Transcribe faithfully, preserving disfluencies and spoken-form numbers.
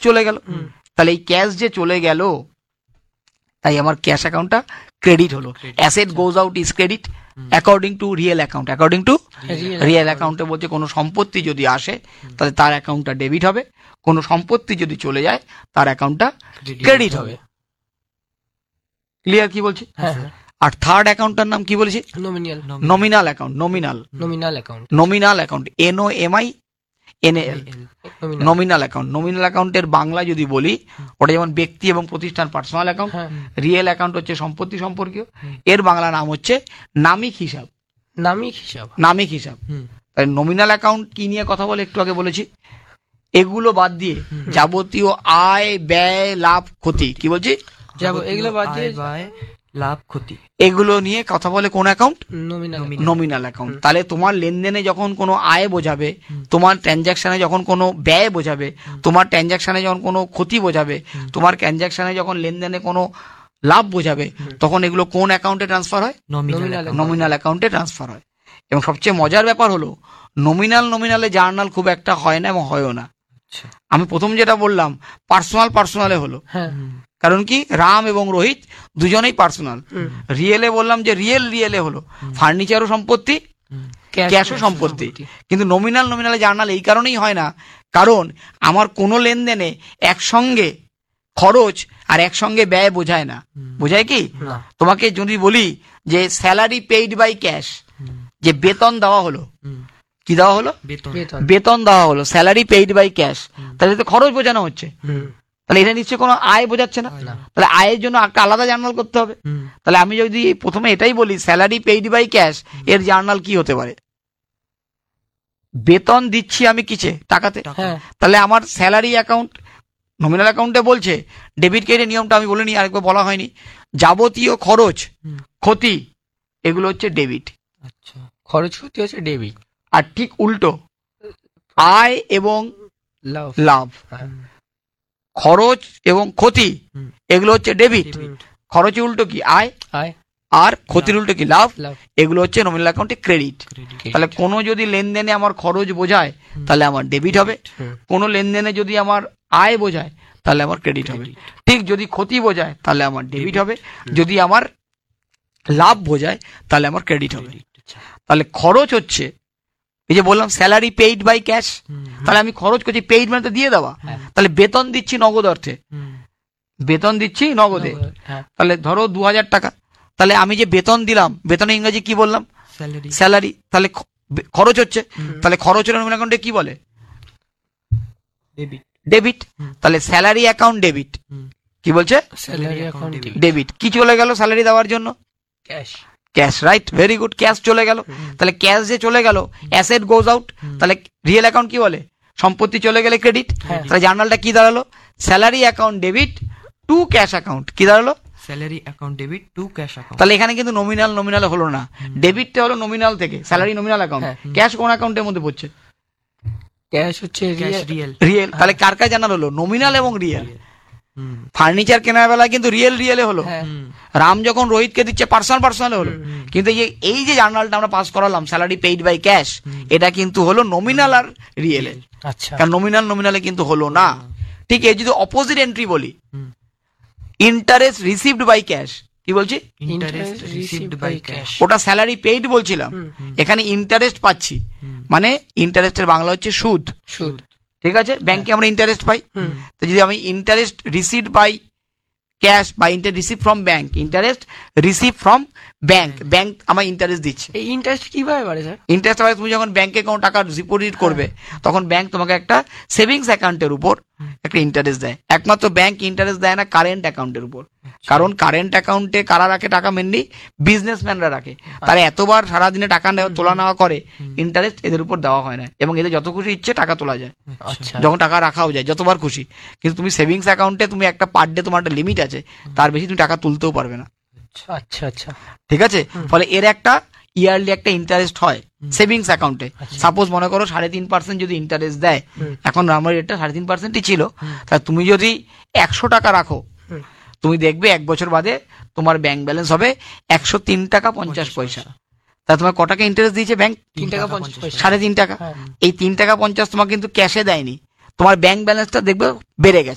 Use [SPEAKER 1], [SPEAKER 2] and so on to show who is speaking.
[SPEAKER 1] চলে গেল, তাহলে এই ক্যাশ যে চলে গেল তাই আমার ক্যাশ অ্যাকাউন্টটা ক্রেডিট হলো। Asset goes out is credit according to real account. According to real অ্যাকাউন্টে বলছে কোনো সম্পত্তি যদি আসে তাহলে তার অ্যাকাউন্টটা ডেবিট হবে, কোনো সম্পত্তি যদি চলে যায় তার অ্যাকাউন্টটা ক্রেডিট হবে। ক্লিয়ার কি বলছি? আর থার্ড অ্যাকাউন্টটার নাম কি বলেছি?
[SPEAKER 2] Nominal
[SPEAKER 1] nominal account. Nominal
[SPEAKER 2] nominal account
[SPEAKER 1] nominal account N O M I N A L nominal account. Nominal অ্যাকাউন্টের বাংলা যদি বলি, ওটা যেমন ব্যক্তি এবং প্রতিষ্ঠান পার্সোনাল অ্যাকাউন্ট, রিয়েল অ্যাকাউন্ট হচ্ছে সম্পত্তি সম্পর্কীয়, এর বাংলা নাম হচ্ছে নামিক হিসাব।
[SPEAKER 2] নামিক হিসাব
[SPEAKER 1] নামিক হিসাব। তাই নমিনাল অ্যাকাউন্ট কি নিয়ে কথা বলে একটু আগে বলেছি, এগুলো বাদ দিয়ে যাবতীয় আয় ব্যয় লাভ ক্ষতি, কি বলছি,
[SPEAKER 2] এগুলো বাদ দিয়ে
[SPEAKER 3] লাভ ক্ষতি,
[SPEAKER 1] এগুলো নিয়ে কথা বলে কোন অ্যাকাউন্ট?
[SPEAKER 2] Nominal
[SPEAKER 1] nominal account. তাহলে তোমার লেনদেনে যখন কোনো আয় বোঝাবে, তোমার ট্রানজাকশনে যখন কোনো ব্যয় বোঝাবে, তোমার ট্রানজাকশনে যখন কোনো ক্ষতি বোঝাবে, তোমার ট্রানজাকশনে যখন লেনদেনে কোনো লাভ বোঝাবে, তখন এগুলো কোন অ্যাকাউন্টে ট্রান্সফার হয়? নমিনাল অ্যাকাউন্টে ট্রান্সফার হয়। এবং সবচেয়ে মজার ব্যাপার হলো নমিনাল নমিনালে জার্নাল খুব একটা হয় না এবং হয়ও না। আমি প্রথম যেটা বললাম পার্সোনাল পার্সোনালে হলো, কারণ কি রাম এবং রোহিত দুজনেই পার্সোনাল। রিয়েলে বললাম যে রিয়েল রিয়েলে হলো ফার্নিচারও সম্পত্তি, ক্যাশও সম্পত্তি। কিন্তু নমিনাল নমিনালে জার্নাল এই কারণেই হয় না, কারণ আমার কোনো লেনদেনে একসঙ্গে খরচ আর একসঙ্গে ব্যয় বোঝায় না। বোঝায় কি? তোমাকে যদি বলি যে স্যালারি পেইড বাই ক্যাশ, যে বেতন দেওয়া হলো, কি দেওয়া হলো? বেতন দেওয়া হলো, স্যালারি পেইড বাই ক্যাশ, তাহলে তো খরচ বোঝানো হচ্ছে, তাহলে এটা নিশ্চয়ই কোনো আয় বোঝাচ্ছে না। তাহলে আয়ের জন্য একটা আলাদা জার্নাল করতে হবে। তাহলে আমি যদি প্রথমে এটাই বলি স্যালারি পেইড বাই ক্যাশ, এর জার্নাল কি হতে পারে? বেতন দিচ্ছি আমি কিসে? টাকাতে। তাহলে আমার স্যালারি অ্যাকাউন্ট নমিনাল অ্যাকাউন্টে বলছে ডেবিট ক্রেডিটের নিয়মটা আমি বলিনি, আরেকবার বলা হয়নি, যাবতীয় খরচ ক্ষতি এগুলো হচ্ছে ডেবিট।
[SPEAKER 2] আচ্ছা, খরচ ক্ষতি হচ্ছে ডেবিট।
[SPEAKER 1] আর ঠিক উল্টো আয় এবং
[SPEAKER 2] লাভ
[SPEAKER 1] লাভ খরচ এবং ক্ষতি এগুলো হচ্ছে ডেবিট। খরচের উল্টো কি? আয়।
[SPEAKER 2] আয়
[SPEAKER 1] আর ক্ষতির উল্টো কি? লাভ।
[SPEAKER 2] লাভ
[SPEAKER 1] এগুলো হচ্ছে নমিনাল অ্যাকাউন্টে ক্রেডিট। তাহলে কোনো যদি লেনদেনে আমার খরচ বোঝায় তাহলে আমার ডেবিট হবে, কোনো লেনদেনে যদি আমার আয় বোঝায় তাহলে আমার ক্রেডিট হবে। ঠিক যদি ক্ষতি বোঝায় তাহলে আমার ডেবিট হবে, যদি আমার লাভ বোঝায় তাহলে আমার ক্রেডিট হবে। তাহলে খরচ হচ্ছে এই যে বললাম স্যালারি পেইড বাই ক্যাশ, তাহলে আমি খরচ করছি, পেইড মানে তো দিয়ে দেওয়া, তাহলে বেতন দিচ্ছি নগদ অর্থে, বেতন দিচ্ছি নগদে। তাহলে ধরো দু হাজার টাকা, তাহলে আমি যে বেতন দিলাম, বেতনের ইংরেজি কি বললাম? স্যালারি। তাহলে খরচ হচ্ছে, তাহলে খরচ হলে নমিনাল অ্যাকাউন্টে কি বলে? ডেবিট। তাহলে স্যালারি অ্যাকাউন্ট ডেবিট, কি বলছে?
[SPEAKER 2] Salary account
[SPEAKER 1] debit. কি চলে গেল স্যালারি দেওয়ার জন্য?
[SPEAKER 2] Cash.
[SPEAKER 1] Cash, right, very good, cash চলে গেল। তাহলে ক্যাশ যে চলে গেল, অ্যাসেট গোজ আউট, তাহলে রিয়েল অ্যাকাউন্ট কি বলে? সম্পত্তি চলে গেলে ক্রেডিট। তাহলে জার্নালটা কি দাঁড়ালো? Salary account debit two cash account, কি দাঁড়ালো?
[SPEAKER 3] Salary account debit two cash account.
[SPEAKER 1] তাহলে এখানে কিন্তু নমিনাল নমিনাল হলো না, ডেবিটটা হলো নমিনাল থেকে, স্যালারি নমিনাল অ্যাকাউন্ট, ক্যাশ কোন অ্যাকাউন্টের মধ্যে পড়ছে?
[SPEAKER 2] ক্যাশ হচ্ছে
[SPEAKER 3] রিয়েল।
[SPEAKER 1] রিয়েল। তাহলে কার কার জার্নাল হলো? নমিনাল এবং রিয়েল। ফার্নিচার কেনার বেলায় কিন্তু রিয়েল রিয়েলে হলো, রাম যখন রোহিতকে দিচ্ছে পার্সোনাল পার্সোনালে হলো। কিন্তু এই যে জার্নালটা আমরা পাস করালাম স্যালারি পেইড বাই ক্যাশ, এটা কিন্তু হলো নমিনাল আর রিয়েলে।
[SPEAKER 2] আচ্ছা,
[SPEAKER 1] কারণ নমিনাল নমিনালে কিন্তু হলো না। ঠিক এই যদি অপোজিট এন্ট্রি বলি, ইন্টারেস্ট রিসিভড বাই ক্যাশ, কি বলছি?
[SPEAKER 3] Interest received by cash.
[SPEAKER 1] ওটা স্যালারি পেইড বলছিলাম, এখানে ইন্টারেস্ট পাচ্ছি, মানে ইন্টারেস্টের বাংলা হচ্ছে সুদ।
[SPEAKER 2] সুদ,
[SPEAKER 1] ঠিক আছে, ব্যাংকে আমরা ইন্টারেস্ট পাই। তো যদি আমি ইন্টারেস্ট রিসিভড বাই ক্যাশ বা interest receive from bank, interest receive from bank, bank আমার ইন্টারেস্ট দিচ্ছে।
[SPEAKER 2] এই ইন্টারেস্ট কিভাবে বাড়ে স্যার?
[SPEAKER 1] ইন্টারেস্ট বাড়ে তুমি যখন ব্যাংকে কোনো টাকা ডিপোজিট করবে, তখন ব্যাংক তোমাকে একটা সেভিংস অ্যাকাউন্টের উপর একটা ইন্টারেস্ট দেয়। একমাত্র ব্যাংক ইন্টারেস্ট দেয় না কারেন্ট অ্যাকাউন্টের উপর, কারণ কারেন্ট অ্যাকাউন্টে কারা রাখে টাকা? মেনলি বিজনেসম্যানরা রাখে। তারা এতবার সারাদিনে টাকা তোলা নেওয়া করে, ইন্টারেস্ট এদের উপর দেওয়া হয় না, এবং এদের যত খুশি ইচ্ছে টাকা তোলা যায়, যখন টাকা রাখাও যায় যতবার খুশি। কিন্তু তুমি সেভিংস অ্যাকাউন্টে তুমি একটা পার ডে তোমার একটা লিমিট আছে, তার বেশি তুমি টাকা তুলতেও পারবে না।
[SPEAKER 2] আচ্ছা আচ্ছা,
[SPEAKER 1] ঠিক আছে। ফলে এর একটা ইয়ারলি একটা ইন্টারেস্ট হয় সেভিংস অ্যাকাউন্টে। সাপোজ মনে করো সাড়ে তিন পার্সেন্ট যদি ইন্টারেস্ট দেয়, এখন আমার রেটটা সাড়ে তিন পার্সেন্টই ছিল, তাহলে তুমি যদি একশো টাকা রাখো, তুমি দেখবে এক বছর বাদে তোমার ব্যাংক ব্যালেন্স হবে একশো তিন টাকা পঞ্চাশ পয়সা। তা তোমার ক টাকা ইন্টারেস্ট দিয়েছে ব্যাংক?
[SPEAKER 2] তিন টাকা পঞ্চাশ পয়সা,
[SPEAKER 1] সাড়ে তিন টাকা। এই তিন টাকা পঞ্চাশ তোমার কিন্তু ক্যাশে দেয়নি, তোমার ব্যাংক ব্যালেন্সটা দেখবে বেড়ে গেছে।